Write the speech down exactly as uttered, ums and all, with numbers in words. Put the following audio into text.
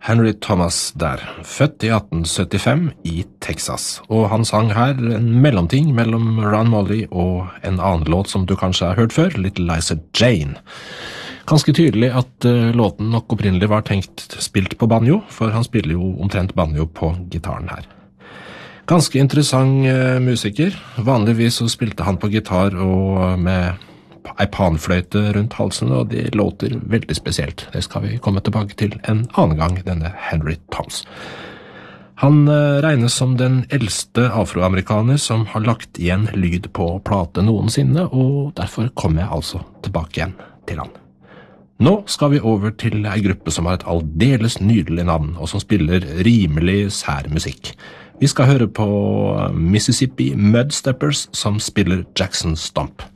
Henry Thomas der, født i atten syttifem i Texas, og han sang her en mellomting mellom Run Molly og en annen låt som du kanskje har hørt før, Little Liza Jane. Ganske tydelig at uh, låten nok opprinnelig var tenkt spilt på banjo, for han spiller jo omtrent banjo på gitaren her. Ganske interessant uh, musiker, vanligvis så spilte han på gitar og uh, med ei panfløyte rundt halsen, og det låter veldig spesielt. Det skal vi komme tilbake til en annen gang, denne Henry Thomas. Han uh, regnes som den eldste afroamerikaner som har lagt igjen lyd på plate noensinne, og derfor kommer jeg altså tilbake igjen til han. Nå skal vi over til ei gruppe som har et aldeles nydelig navn, og som spiller rimelig sær musikk. Vi skal høre på Mississippi Mudsteppers som spiller Jackson Stomp.